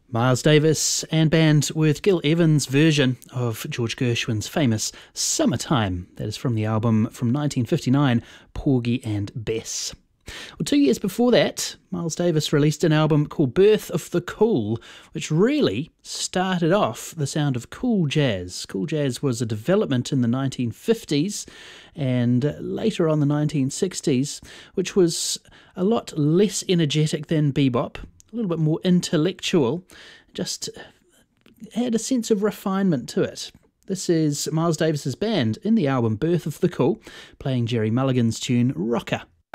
Miles Davis and band with Gil Evans' version of George Gershwin's famous Summertime. That is from the album from 1959, Porgy and Bess. Well, 2 years before that, Miles Davis released an album called Birth of the Cool, which really started off the sound of cool jazz. Cool jazz was a development in the 1950s and later on the 1960s, which was a lot less energetic than bebop, a little bit more intellectual, just had a sense of refinement to it. This is Miles Davis's band in the album Birth of the Cool, playing Jerry Mulligan's tune Rocker.